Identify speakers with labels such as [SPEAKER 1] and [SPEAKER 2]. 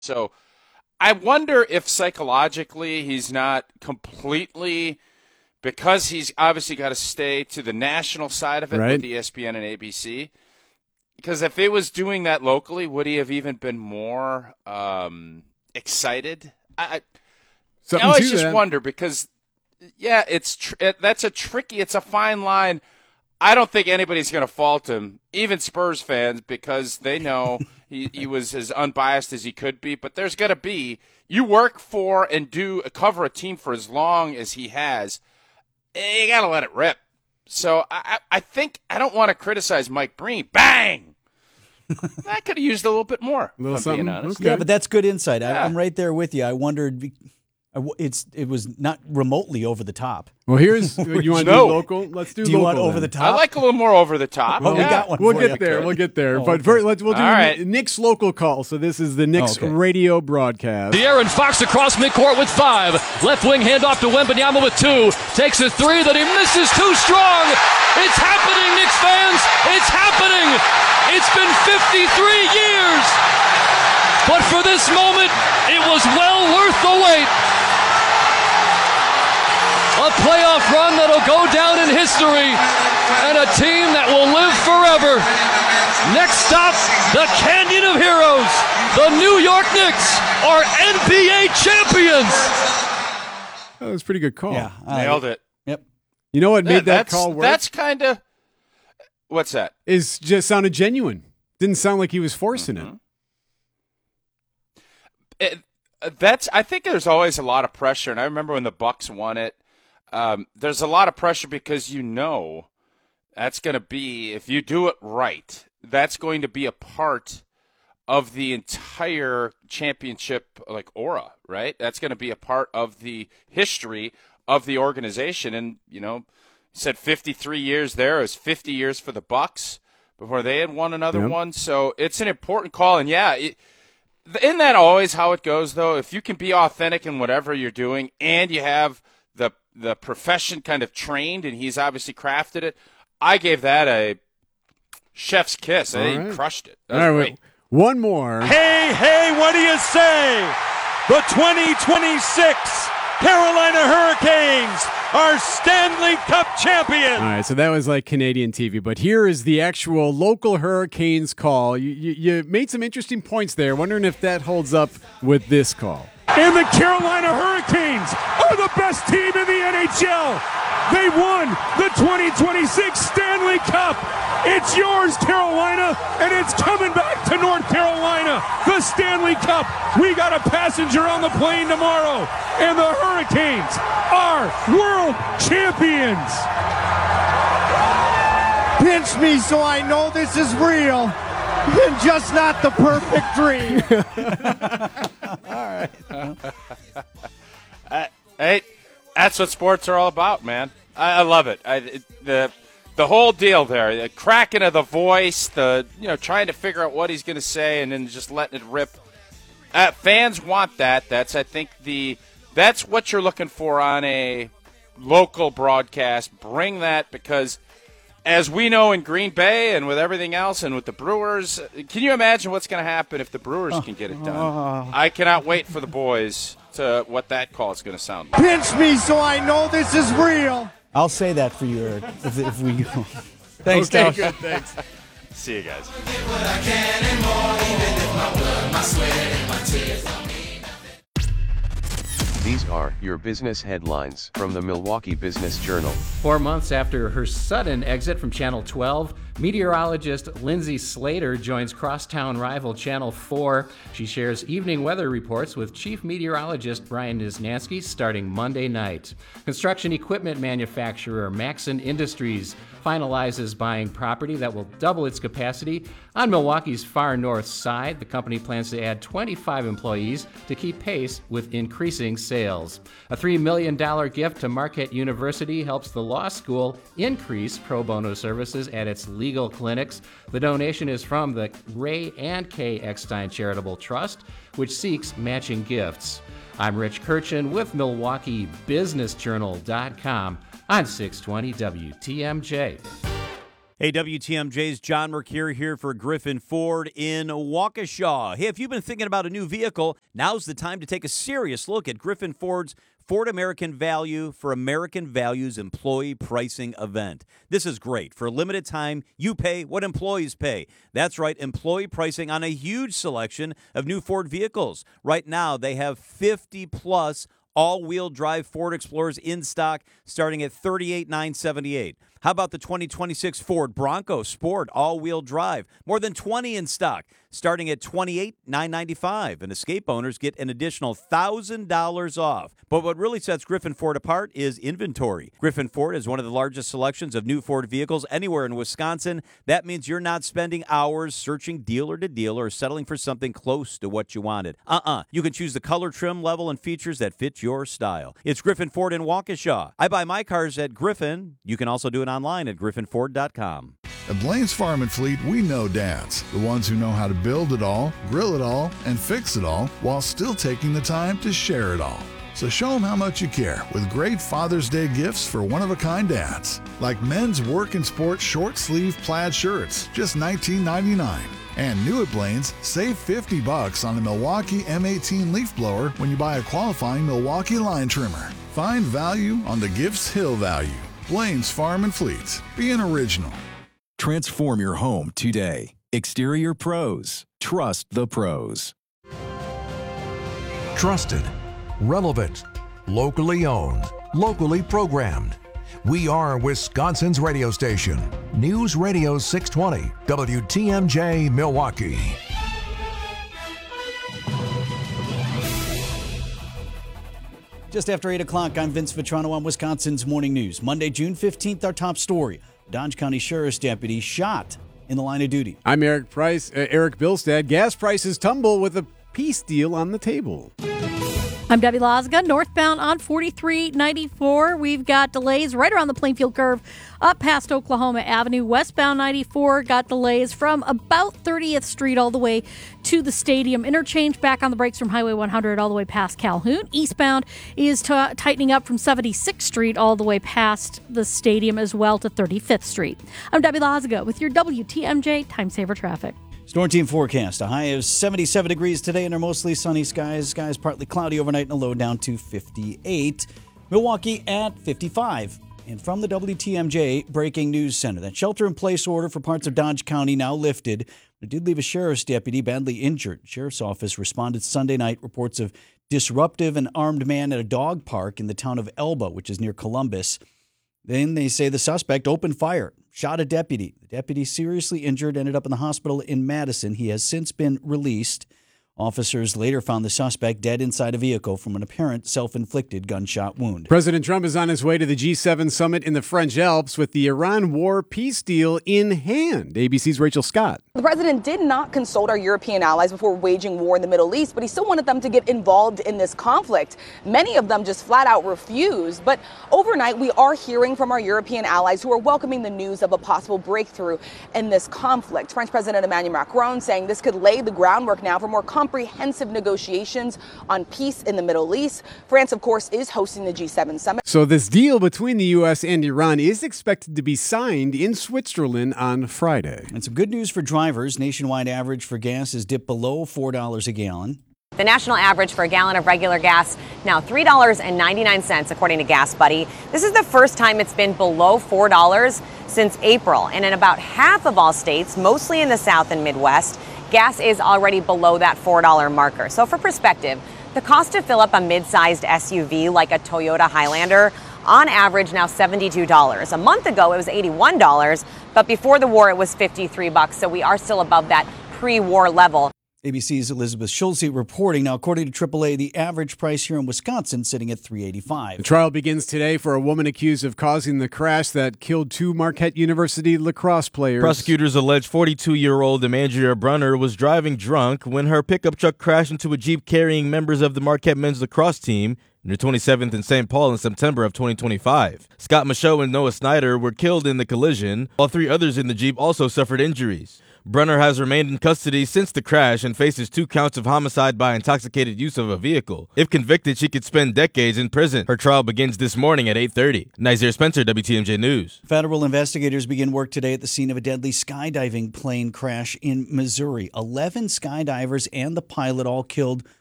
[SPEAKER 1] So I wonder if psychologically he's not completely, because he's obviously got to stay to the national side of it
[SPEAKER 2] Right.
[SPEAKER 1] with ESPN and ABC. Because if it was doing that locally, would he have even been more excited? I always just wonder because, yeah, that's it's a fine line. I don't think anybody's going to fault him, even Spurs fans, because they know he was as unbiased as he could be. But there's going to be, you work for and cover a team for as long as he has, you got to let it rip. So I think I don't want to criticize Mike Breen. Bang! I could have used a little bit more.
[SPEAKER 2] A little
[SPEAKER 1] if I'm being
[SPEAKER 2] something.
[SPEAKER 1] honest.
[SPEAKER 2] Okay.
[SPEAKER 3] Yeah, but that's good insight.
[SPEAKER 1] Yeah.
[SPEAKER 3] I'm right there with you. I wondered. It was not remotely over the top.
[SPEAKER 2] Well, here's you want to
[SPEAKER 1] No.
[SPEAKER 2] do local. Let's do.
[SPEAKER 3] Do you
[SPEAKER 2] local
[SPEAKER 3] want over
[SPEAKER 2] then.
[SPEAKER 3] the top?
[SPEAKER 1] I like a little more over the top.
[SPEAKER 3] Well, we got one
[SPEAKER 2] We'll
[SPEAKER 3] for
[SPEAKER 2] get
[SPEAKER 3] you.
[SPEAKER 2] there. We'll get there.
[SPEAKER 3] Oh,
[SPEAKER 2] but
[SPEAKER 3] okay.
[SPEAKER 2] first, we'll do
[SPEAKER 1] All right.
[SPEAKER 2] Nick's local call. So this is the Knicks
[SPEAKER 3] Okay.
[SPEAKER 2] radio broadcast.
[SPEAKER 4] De'Aaron Fox across midcourt with 5. Left wing handoff to Wembanyama with 2. Takes a 3 that he misses too strong. It's happening, Knicks fans. It's happening. It's been 53 years. But for this moment, it was well worth the wait. A playoff run that'll go down in history, and a team that will live forever. Next stop, the Canyon of Heroes. The New York Knicks are NBA champions.
[SPEAKER 2] That was a pretty good call.
[SPEAKER 3] Yeah,
[SPEAKER 1] Nailed it.
[SPEAKER 3] Yep.
[SPEAKER 2] You know what made that
[SPEAKER 1] That's-
[SPEAKER 2] call work?
[SPEAKER 1] That's kind of, what's that?
[SPEAKER 2] Is just sounded genuine. Didn't sound like he was forcing it.
[SPEAKER 1] I think there's always a lot of pressure, and I remember when the Bucks won it. There's a lot of pressure because that's going to be, if you do it right, that's going to be a part of the entire championship aura, right? That's going to be a part of the history of the organization. And you said 53 years there. It was 50 years for the Bucks before they had won another one. So it's an important call. And yeah, isn't that always how it goes though? If you can be authentic in whatever you're doing and you have the profession kind of trained, and he's obviously crafted it. I gave that a chef's kiss. I think he crushed it. That was great.
[SPEAKER 2] One more.
[SPEAKER 5] Hey, what do you say? The 2026 Carolina Hurricanes are Stanley Cup champions.
[SPEAKER 2] All right, so that was like Canadian TV, but here is the actual local Hurricanes call. You made some interesting points there. Wondering if that holds up with this call.
[SPEAKER 5] And the Carolina Hurricanes are the best team in the NHL. They won the 2026 Stanley Cup. It's yours, Carolina, and it's coming back to North Carolina. The Stanley Cup. We got a passenger on the plane tomorrow, and the Hurricanes are world champions.
[SPEAKER 6] Pinch me so I know this is real, and just not the perfect dream.
[SPEAKER 1] Hey, that's what sports are all about, man. I love it. The whole deal there, the cracking of the voice, trying to figure out what he's going to say, and then just letting it rip. Fans want that. That's what you're looking for on a local broadcast. Bring that, because as we know in Green Bay and with everything else and with the Brewers, can you imagine what's going to happen if the Brewers can get it done? I cannot wait for the boys to what that call is going to sound like.
[SPEAKER 6] Pinch me so I know this is real.
[SPEAKER 3] I'll say that for you, Eric, if we go. Thanks,
[SPEAKER 2] Okay,
[SPEAKER 3] Dal.
[SPEAKER 2] good, thanks.
[SPEAKER 1] See you guys.
[SPEAKER 7] These are your business headlines from the Milwaukee Business Journal.
[SPEAKER 8] 4 months after her sudden exit from Channel 12, meteorologist Lindsay Slater joins crosstown rival Channel 4. She shares evening weather reports with Chief Meteorologist Brian Niznansky starting Monday night. Construction equipment manufacturer Maxon Industries finalizes buying property that will double its capacity on Milwaukee's far north side. The company plans to add 25 employees to keep pace with increasing sales. A $3 million gift to Marquette University helps the law school increase pro bono services at its legal clinics. The donation is from the Ray and Kay Eckstein Charitable Trust, which seeks matching gifts. I'm Rich Kirchen with MilwaukeeBusinessJournal.com on 620 WTMJ.
[SPEAKER 9] Hey, WTMJ's John Mercure here for Griffin Ford in Waukesha. Hey, if you've been thinking about a new vehicle, now's the time to take a serious look at Griffin Ford's Ford American Value for American Values employee pricing event. This is great. For a limited time, you pay what employees pay. That's right, employee pricing on a huge selection of new Ford vehicles. Right now, they have 50-plus all-wheel drive Ford Explorers in stock starting at $38,978. How about the 2026 Ford Bronco Sport all-wheel drive? More than 20 in stock starting at $28,995. And Escape owners get an additional $1,000 off. But what really sets Griffin Ford apart is inventory. Griffin Ford is one of the largest selections of new Ford vehicles anywhere in Wisconsin. That means you're not spending hours searching dealer to dealer or settling for something close to what you wanted. You can choose the color, trim, level, and features that fit your style. It's Griffin Ford in Waukesha. I buy my cars at Griffin. You can also do it online at griffinford.com.
[SPEAKER 10] At Blaine's Farm and Fleet, we know dads, the ones who know how to build it all, grill it all, and fix it all while still taking the time to share it all. So show them how much you care with great Father's Day gifts for one-of-a-kind dads, like men's work and sport short-sleeve plaid shirts, just $19.99. And new at Blaine's, save $50 on the Milwaukee M18 leaf blower when you buy a qualifying Milwaukee line trimmer. Find value on the Gifts Hill value. Blaine's Farm and Fleet. Be an original.
[SPEAKER 11] Transform your home today. Exterior Pros. Trust the pros.
[SPEAKER 12] Trusted, relevant, locally owned, locally programmed. We are Wisconsin's radio station. News Radio 620, WTMJ Milwaukee.
[SPEAKER 3] Just after 8 o'clock, I'm Vince Vitrano on Wisconsin's Morning News. Monday, June 15th, our top story. Dodge County Sheriff's deputy shot in the line of duty.
[SPEAKER 2] I'm Eric Bilstad. Gas prices tumble with a peace deal on the table.
[SPEAKER 13] I'm Debbie Lozga. Northbound on 4394. We've got delays right around the Plainfield curve up past Oklahoma Avenue. Westbound 94 got delays from about 30th Street all the way to the stadium interchange. Back on the brakes from Highway 100 all the way past Calhoun. Eastbound is tightening up from 76th Street all the way past the stadium as well to 35th Street. I'm Debbie Lozga with your WTMJ Time Saver Traffic.
[SPEAKER 3] Storm team forecast. A high of 77 degrees today under mostly sunny skies. Skies partly cloudy overnight and a low down to 58. Milwaukee at 55. And from the WTMJ Breaking News Center, that shelter-in-place order for parts of Dodge County now lifted. It did leave a sheriff's deputy badly injured. Sheriff's office responded Sunday night. Reports of disruptive and armed man at a dog park in the town of Elba, which is near Columbus. Then they say the suspect opened fire, shot a deputy. The deputy seriously injured, ended up in the hospital in Madison. He has since been released. Officers later found the suspect dead inside a vehicle from an apparent self-inflicted gunshot wound.
[SPEAKER 2] President Trump is on his way to the G7 summit in the French Alps with the Iran war peace deal in hand. ABC's Rachel Scott.
[SPEAKER 14] The president did not consult our European allies before waging war in the Middle East, but he still wanted them to get involved in this conflict. Many of them just flat out refused. But overnight, we are hearing from our European allies who are welcoming the news of a possible breakthrough in this conflict. French President Emmanuel Macron saying this could lay the groundwork now for more comprehensive negotiations on peace in the Middle East. France, of course, is hosting the G7 summit.
[SPEAKER 2] So this deal between the U.S. and Iran is expected to be signed in Switzerland on Friday.
[SPEAKER 3] And some good news for drivers. Nationwide average for gas is dipped below $4 a gallon.
[SPEAKER 15] The national average for a gallon of regular gas now $3.99, according to Gas Buddy. This is the first time it's been below $4 since April. And in about half of all states, mostly in the South and Midwest, gas is already below that $4 marker. So for perspective, the cost to fill up a mid-sized SUV like a Toyota Highlander, on average now $72. A month ago, it was $81, but before the war, it was $53. So we are still above that pre-war level.
[SPEAKER 3] ABC's Elizabeth Schulze reporting. Now, according to AAA, the average price here in Wisconsin sitting at $3.85.
[SPEAKER 2] The trial begins today for a woman accused of causing the crash that killed two Marquette University lacrosse players.
[SPEAKER 16] Prosecutors allege 42-year-old Amandria Brunner was driving drunk when her pickup truck crashed into a Jeep carrying members of the Marquette men's lacrosse team near 27th and St. Paul in September of 2025. Scott Michaud and Noah Snyder were killed in the collision, while three others in the Jeep also suffered injuries. Brunner has remained in custody since the crash and faces 2 counts of homicide by intoxicated use of a vehicle. If convicted, she could spend decades in prison. Her trial begins this morning at 8:30. Nazir Spencer, WTMJ News.
[SPEAKER 3] Federal investigators begin work today at the scene of a deadly skydiving plane crash in Missouri. 11 skydivers and the pilot all killed